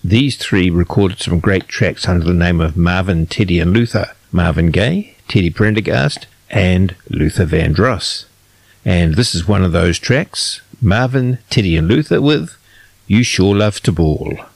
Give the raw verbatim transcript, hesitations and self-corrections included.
these three recorded some great tracks under the name of Marvin, Teddy and Luther. Marvin Gaye, Teddy Prendergast and Luther Vandross. And this is one of those tracks, Marvin, Teddy and Luther with You Sure Love to Ball.